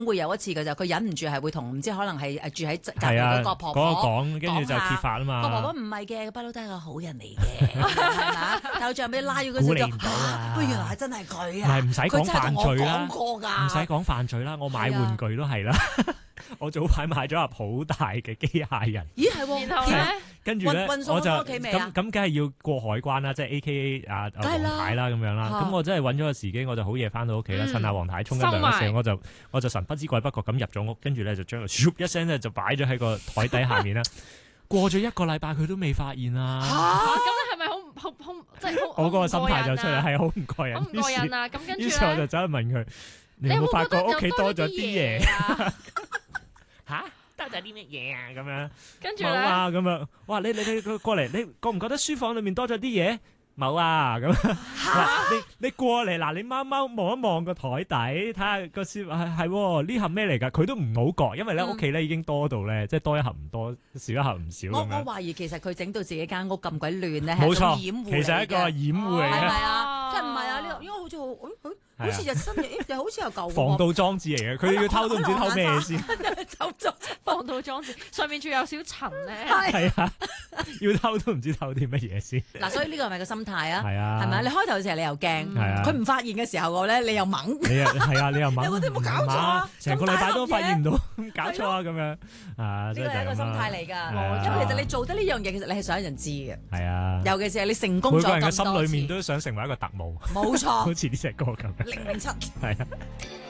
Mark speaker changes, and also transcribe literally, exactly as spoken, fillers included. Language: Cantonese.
Speaker 1: 會有一次嘅就，佢忍唔住係會同唔知可能係誒住喺隔離
Speaker 2: 係啊，
Speaker 1: 嗰個婆
Speaker 2: 嗰個
Speaker 1: 婆
Speaker 2: 講，跟住就揭發啊
Speaker 1: 個
Speaker 2: 嘛。
Speaker 1: 婆婆唔係嘅，不嬲都係個好人嚟嘅，係嘛？但係最後尾拉咗嗰時就
Speaker 2: 估你唔到啊
Speaker 1: 嚇，原來係真係佢啊！
Speaker 2: 唔係唔使講犯罪啦，
Speaker 1: 佢真係同我講過㗎，
Speaker 2: 唔使講犯罪啦，我買玩具都係啦。我早排買咗盒好大嘅機械人，
Speaker 1: 咦係喎，
Speaker 3: 然後咧，
Speaker 2: 跟住咧
Speaker 1: 運送
Speaker 2: 我就
Speaker 1: 到屋企未啊
Speaker 2: 咁咁，梗係要過海關啦，即係 A K A 啊
Speaker 1: 梗係啦
Speaker 2: 黃太啦咁樣啦。
Speaker 1: 嚇
Speaker 2: 咁我真係揾咗個時機，我就好夜翻到屋企啦，
Speaker 3: 嗯
Speaker 2: 趁阿黃太沖緊涼嘅時
Speaker 3: 收埋
Speaker 2: 候，我就我就神不知鬼不覺咁入咗屋，跟住咧就將佢咻一聲咧就擺咗喺個台底下面啦。過咗一個禮拜佢都未發現啊！
Speaker 3: 咁你係咪好好好即係好？
Speaker 2: 我嗰個心態就出嚟
Speaker 3: 係
Speaker 2: 係好唔過癮，
Speaker 3: 好唔過癮啊！咁跟住
Speaker 2: 於是我就
Speaker 3: 咧，
Speaker 2: 走去問佢：你
Speaker 3: 你
Speaker 2: 有冇發覺
Speaker 3: 覺得
Speaker 2: 屋企多咗啲嘢？
Speaker 3: 啊？
Speaker 2: 吓？多咗啲乜嘢啊？咁樣。
Speaker 3: 跟住咧，
Speaker 2: 冇啊，咁樣，哇！你你你佢過嚟，你覺唔覺得書房裏面多咗啲嘢？冇啊，咁樣。嗱，你你過嚟嗱，你貓貓望一望個台底，睇下個書係係喎呢盒咩嚟㗎？佢都唔好覺，因為咧
Speaker 1: 嗯
Speaker 2: 屋企咧已經多到咧，即係多一盒唔多，少一盒唔少
Speaker 1: 我我
Speaker 2: 咁樣。
Speaker 1: 懷疑其實佢整到自己間屋咁鬼亂咧，係
Speaker 2: 冇
Speaker 1: 一種
Speaker 2: 錯，
Speaker 1: 掩護
Speaker 2: 其實係一個
Speaker 1: 嚟嘅
Speaker 2: 掩護嚟嘅，
Speaker 1: 係咪啊？
Speaker 3: 哦
Speaker 1: 即係唔係啊？呢個應該好似好，誒誒
Speaker 2: 係啊
Speaker 1: 好似就新嘅，又好似又舊嘅喎
Speaker 2: 防盜裝置嚟嘅，佢要偷都唔知偷咩先。
Speaker 1: 走咗。
Speaker 3: 防盜裝置上面仲有少塵咧，
Speaker 1: 係
Speaker 2: 係啊，要偷都唔知偷啲乜嘢先。
Speaker 1: 嗱，所以呢個係咪個心態啊？
Speaker 2: 係啊，
Speaker 1: 係咪啊？你開頭嘅時候你又驚，
Speaker 2: 係啊
Speaker 1: 佢唔發現嘅時候我咧你又猛，
Speaker 2: 你又係啊，你又問，
Speaker 1: 你有冇搞錯啊
Speaker 2: 成個禮拜都發現唔到，搞錯啊咁樣啊，
Speaker 1: 呢個係一個心態嚟㗎。
Speaker 2: 啊
Speaker 1: 因為其實你做得呢樣嘢，其實你係想人知嘅，
Speaker 2: 係啊，
Speaker 1: 尤其是係你成功咗
Speaker 2: 每個人嘅
Speaker 1: 咁多次
Speaker 2: 心裏面都想成為一個特務，
Speaker 1: 冇錯
Speaker 2: 好，似呢隻歌咁。
Speaker 1: 零零七。
Speaker 2: 係啊。